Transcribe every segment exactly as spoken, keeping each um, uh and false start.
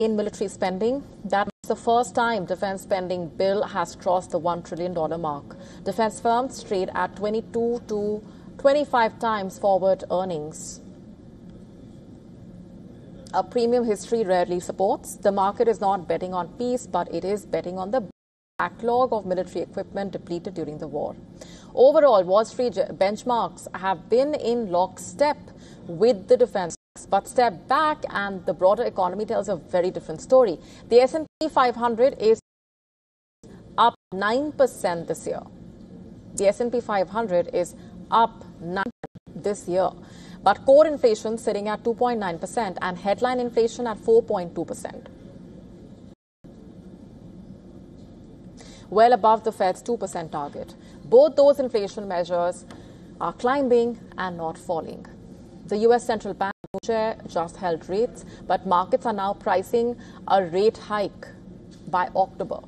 in military spending. That's the first time defense spending bill has crossed the one trillion dollars mark. Defense firms trade at twenty-two to twenty-five times forward earnings. A premium history rarely supports. The market is not betting on peace, but it is betting on the backlog of military equipment depleted during the war. Overall, Wall Street benchmarks have been in lockstep with the defense, but step back and the broader economy tells a very different story. The S and P five hundred is up nine percent this year. The S and P five hundred is up nine percent this year. But core inflation sitting at two point nine percent and headline inflation at four point two percent. Well above the Fed's two percent target. Both those inflation measures are climbing and not falling. The U S Central Bank chair just held rates, but markets are now pricing a rate hike by October.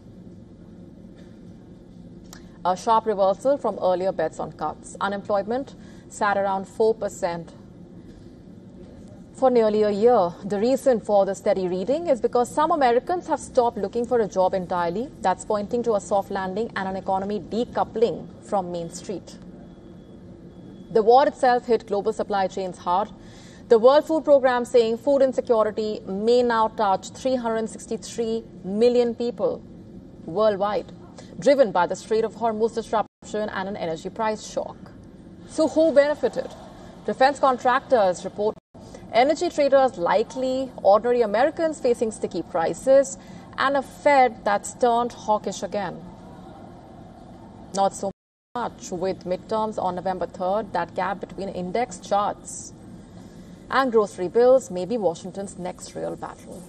A sharp reversal from earlier bets on cuts. Unemployment sat around four percent for nearly a year. The reason for the steady reading is because some Americans have stopped looking for a job entirely. That's pointing to a soft landing and an economy decoupling from Main Street. The war itself hit global supply chains hard. The World Food Programme saying food insecurity may now touch three hundred sixty-three million people worldwide, driven by the Strait of Hormuz disruption and an energy price shock. So who benefited? Defense contractors report energy traders likely, ordinary Americans facing sticky prices, and a Fed that's turned hawkish again. Not so much with midterms on November third. That gap between index charts and grocery bills may be Washington's next real battle.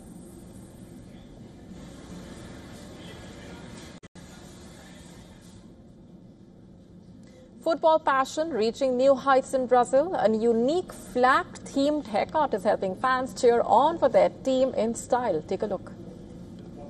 Football passion reaching new heights in Brazil. A unique flag-themed haircut is helping fans cheer on for their team in style. Take a look.